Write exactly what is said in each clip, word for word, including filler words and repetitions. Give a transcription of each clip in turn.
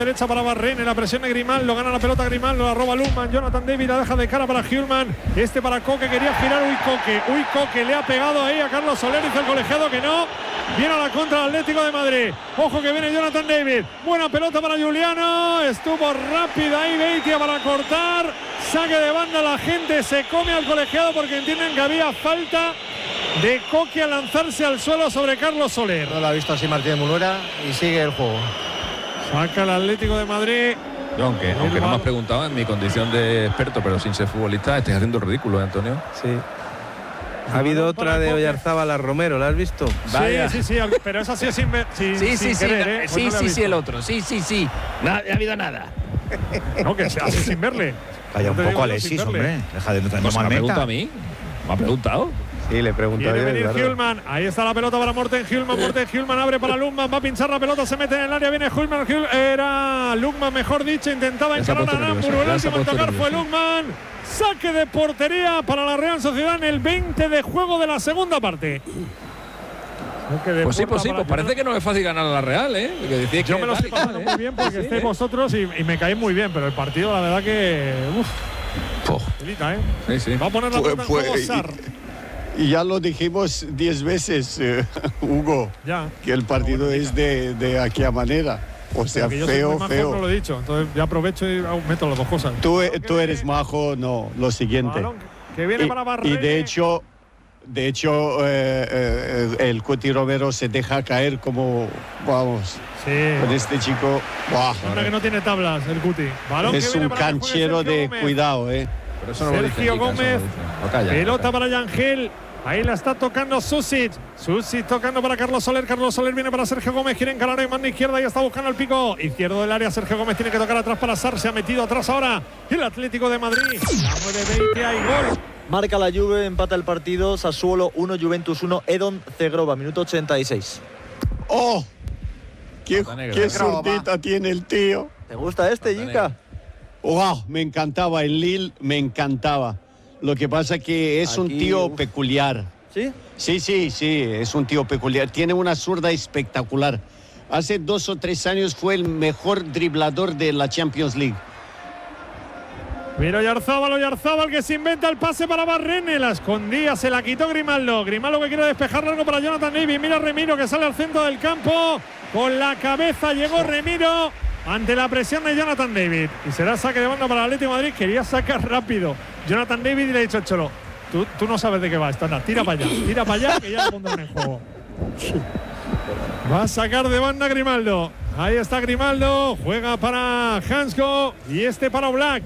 Derecha para Barrene, la presión de Grimaldo, gana la pelota Grimaldo, la roba Lukman, Jonathan David la deja de cara para Hjulmand, este para Koke, quería girar, uy Koke, uy Koke, le ha pegado ahí a Carlos Soler, dice el colegiado que no, viene a la contra del Atlético de Madrid, ojo que viene Jonathan David, buena pelota para Juliano, estuvo rápida ahí Beitia para cortar, saque de banda, la gente se come al colegiado porque entienden que había falta de Koke al lanzarse al suelo sobre Carlos Soler. No lo ha visto así Martínez Munuera y sigue el juego. Saca el Atlético de Madrid. Yo, aunque, aunque no me has preguntado en mi condición de experto, pero sin ser futbolista, estás haciendo el ridículo, ¿eh, Antonio? Sí. Ha habido otra de Oyarzábal a Romero, ¿la has visto? Vaya. Sí, sí, sí, pero esa sí es sin, sin, sí, sin sí, querer, sí, ¿eh? Pues sí, no sí, sí, el otro, sí, sí, sí. No, no ha habido nada. No, que sea así sin verle. Calla un No te poco, digo Alexis, sin hombre. verle. Deja de no ¿No se me ha preguntado a mí? ¿Me ha preguntado? Sí, le pregunto Quiere yo, venir Eduardo. Hjulmand, ahí está la pelota para Morten Hjulmand, Morten Hjulmand abre para Lukman, va a pinchar la pelota, se mete en el área, viene Hjulmand, Hjul- era Lukman mejor dicho, intentaba Ya se ha encarar a puesto Aramburu, nervioso, el ya se ha último en puesto tocar fue nervioso. Lukman, saque de portería para la Real Sociedad en el veinte de juego de la segunda parte. Saque de Pues sí, puerta pues sí, para pues parece que no es fácil ganar a la Real, ¿eh? Que decís Yo que me lo tal estoy y tal, pasando ¿eh? muy bien porque Sí, estáis ¿eh? vosotros y, y me caéis muy bien, pero el partido la verdad que… Uf, Puf. delita, ¿eh? Sí, sí. Va a poner la Fue- pelota en fue- juego Sarr. Y ya lo dijimos diez veces, eh, Hugo, Ya. que el partido es de, de aquella manera. O sea, Que yo soy feo, muy majo, feo. no lo he dicho, entonces ya aprovecho y meto las dos cosas. Tú, tú eres majo, no, lo siguiente. Balón que viene Y, para y Barrene. de hecho, de hecho eh, eh, el Cuti Romero se deja caer como, vamos, Sí. con este chico. ¡Buah! Hombre que no tiene tablas el Cuti. Balón Es que viene un para que juegue canchero Sergio de Gómez. cuidado, ¿eh? Pero eso no lo dice Sergio Kika, eso no lo Gómez. dice. No, calla, Pelota calla. para Yangel. Ahí la está tocando Susic. Susic tocando para Carlos Soler. Carlos Soler viene para Sergio Gómez. Quiere encarar en mano izquierda y está buscando el pico izquierdo del área. Sergio Gómez tiene que tocar atrás para Sarr. Se ha metido atrás ahora el Atlético de Madrid. La mueve Beitia y gol. Marca la Juve, empata el partido, Sassuolo uno, Juventus uno, Edon Zegrova, minuto ochenta y seis. ¡Oh! ¡Qué, Nota negra. qué zurdita tiene el tío! ¿Te gusta este, Yinka? ¡Wow! Me encantaba, el Lille me encantaba. Lo que pasa que es un Aquí, tío uf. peculiar. ¿Sí? Sí, sí, sí, es un tío peculiar. Tiene una zurda espectacular. Hace dos o tres años fue el mejor driblador de la Champions League. Mira Oyarzábal, Oyarzábal que se inventa el pase para Barrene. La escondía, se la quitó Grimaldo. Grimaldo que quiere despejar algo para Jonathan David. Mira Remiro que sale al centro del campo. Con la cabeza llegó Remiro ante la presión de Jonathan David. Y será saque de banda para el Atlético de Madrid. Quería sacar rápido Jonathan David y le ha dicho al Cholo: Tú, tú no sabes de qué va esto, anda, tira para allá, tira para allá que ya lo pondrán en juego. Va a sacar de banda Grimaldo. Ahí está Grimaldo. Juega para Hansko y este para Oblak.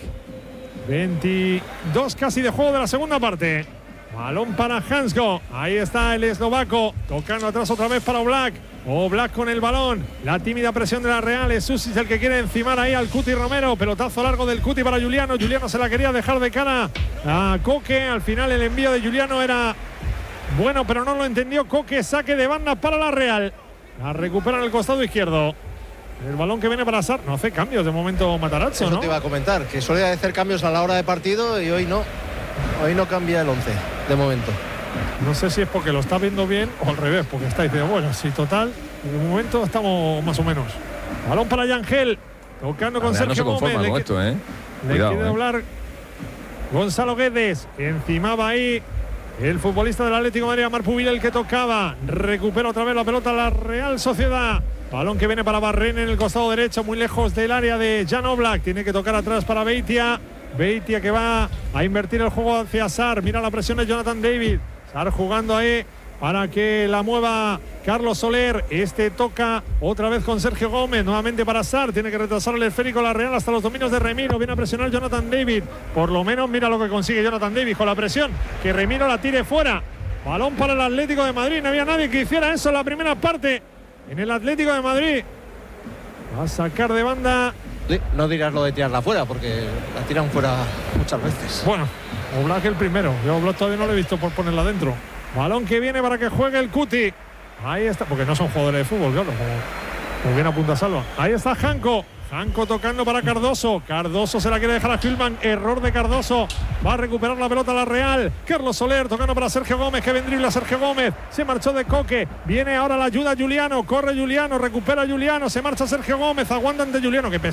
veintidós casi de juego de la segunda parte. Balón para Hansko. Ahí está el eslovaco. Tocando atrás otra vez para Oblak. Oblak con el balón. La tímida presión de la Real. Es Susic el que quiere encimar ahí al Cuti Romero. Pelotazo largo del Cuti para Juliano. Juliano se la quería dejar de cara a Koke. Al final el envío de Juliano era bueno, pero no lo entendió Koke. Saque de banda para la Real. La recupera en el costado izquierdo. El balón que viene para Sarr. No hace cambios de momento Matarazzo, Eso ¿no? te iba a comentar, que solía hacer cambios a la hora de partido y hoy no. Hoy no cambia el once, de momento. No sé si es porque lo está viendo bien o al revés, porque está diciendo, bueno, sí, total, de momento estamos más o menos. Balón para Yangel, tocando con La Real no se Sergio conforma Gómez. con Le, esto, ¿eh? le Cuidado, quiere ¿eh? doblar Gonzalo Guedes, encimaba ahí el futbolista del Atlético de Madrid, Marpubila, el que tocaba. Recupera otra vez la pelota la Real Sociedad. Balón que viene para Barrene en el costado derecho, muy lejos del área de Jan Oblak. Tiene que tocar atrás para Beitia. Beitia que va a invertir el juego hacia Sarr. Mira la presión de Jonathan David. Sarr jugando ahí para que la mueva Carlos Soler. Este toca otra vez con Sergio Gómez. Nuevamente para Sarr. Tiene que retrasar el esférico la Real hasta los dominios de Remiro. Viene a presionar Jonathan David. Por lo menos mira lo que consigue Jonathan David con la presión. Que Remiro la tire fuera. Balón para el Atlético de Madrid. No había nadie que hiciera eso en la primera parte. En el Atlético de Madrid. Va a sacar de banda. Sí, no dirás lo de tirarla fuera, porque la tiran fuera muchas veces. Bueno, Oblak el primero. Yo Oblak todavía no lo he visto por ponerla dentro. Balón que viene para que juegue el Cuti. Ahí está, porque no son jugadores de fútbol, claro. Como, como bien apunta Salva. Ahí está Janko. Janko tocando para Cardoso. Cardoso se la quiere dejar a Hjulmand. Error de Cardoso. Va a recuperar la pelota la Real. Carlos Soler tocando para Sergio Gómez. Que vendría a Sergio Gómez. Se marchó de Koke. Viene ahora la ayuda Juliano. Corre Juliano. Recupera Juliano. Se marcha Sergio Gómez. Aguanta ante Juliano. Que